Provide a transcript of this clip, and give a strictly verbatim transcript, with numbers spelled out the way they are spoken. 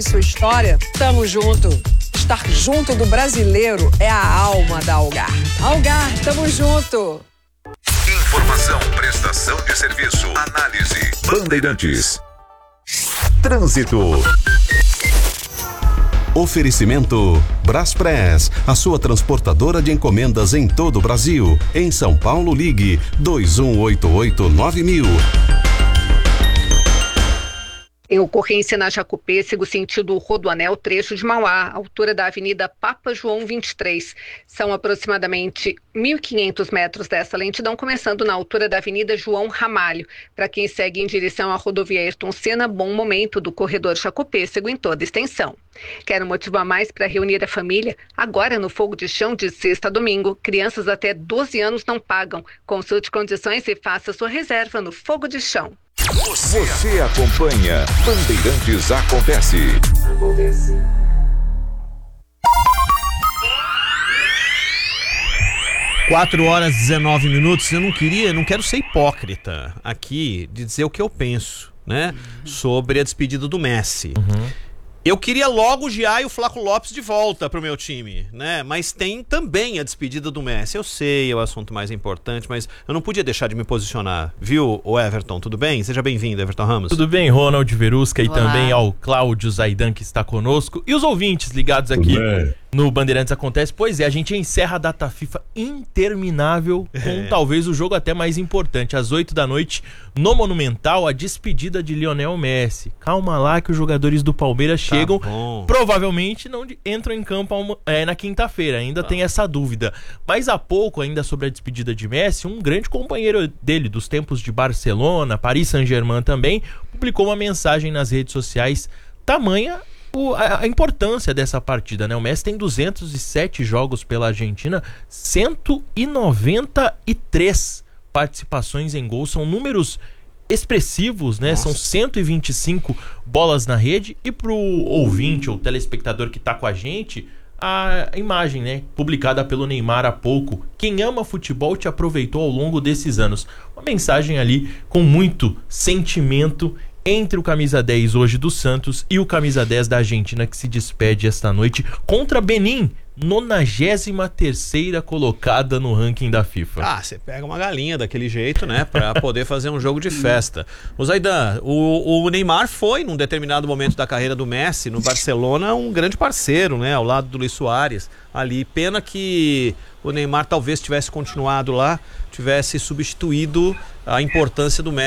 sua história? Tamo junto. Estar junto do brasileiro é a alma da Algar. Algar, tamo junto. Informação, prestação de serviço, análise. Bandeirantes. Trânsito. Oferecimento Braspress, a sua transportadora de encomendas em todo o Brasil. Em São Paulo, ligue dois um oito oito nove mil. Em ocorrência na Jacopêssego, sentido Rodoanel, trecho de Mauá, altura da Avenida Papa João vinte e três. São aproximadamente mil e quinhentos metros dessa lentidão, começando na altura da Avenida João Ramalho. Para quem segue em direção à rodovia Ayrton Senna, bom momento do corredor Jacopêssego em toda extensão. Quer um motivo a mais para reunir a família? Agora no Fogo de Chão, de sexta a domingo, crianças até doze anos não pagam. Consulte condições e faça sua reserva no Fogo de Chão. Você, Você acompanha Bandeirantes Acontece. Acontece. quatro horas e dezenove minutos. Eu não queria, não quero ser hipócrita aqui de dizer o que eu penso, né? Uhum. Sobre a despedida do Messi. Uhum. Eu queria logo o Giá e o Flaco Lopes de volta pro meu time, né? Mas tem também a despedida do Messi. Eu sei, é o assunto mais importante, mas eu não podia deixar de me posicionar. Viu, o Everton? Tudo bem? Seja bem-vindo, Everton Ramos. Tudo bem, Ronald Verusca, e Olá. também ao Cláudio Zaidan, que está conosco, e os ouvintes ligados aqui no Bandeirantes Acontece. Pois é, a gente encerra a data FIFA interminável com é. talvez o jogo até mais importante. Às oito da noite, no Monumental, a despedida de Lionel Messi. Calma lá que os jogadores do Palmeiras tá chegam, bom. provavelmente não entram em campo é, na quinta-feira, ainda tá. tem essa dúvida. Mas há pouco, ainda sobre a despedida de Messi, um grande companheiro dele dos tempos de Barcelona, Paris Saint-Germain também, publicou uma mensagem nas redes sociais, tamanha O, a, a importância dessa partida, né? O Messi tem duzentos e sete jogos pela Argentina, cento e noventa e três participações em gol, são números expressivos, né? Nossa. São cento e vinte e cinco bolas na rede. E pro ouvinte ou telespectador que tá com a gente, a imagem, né, publicada pelo Neymar há pouco: quem ama futebol te aproveitou ao longo desses anos. Uma mensagem ali com muito sentimento entre o camisa dez hoje do Santos e o camisa dez da Argentina, que se despede esta noite contra Benin, nonagésima terceira colocada no ranking da FIFA. Ah, você pega uma galinha daquele jeito, né, pra poder fazer um jogo de festa. O Zaidan, o, o Neymar foi, num determinado momento da carreira do Messi, no Barcelona, um grande parceiro, né, ao lado do Luis Soares ali. Pena que o Neymar talvez tivesse continuado lá, tivesse substituído a importância do Messi